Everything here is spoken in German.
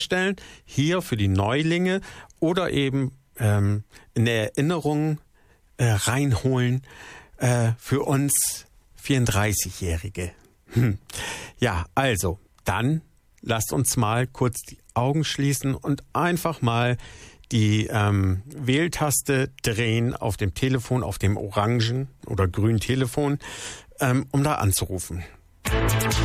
stellen, hier für die Neulinge oder eben in der Erinnerung reinholen für uns 34-Jährige. Ja, also dann lasst uns mal kurz die Augen schließen und einfach mal die Wähltaste drehen auf dem Telefon, auf dem orangen oder grünen Telefon, um da anzurufen.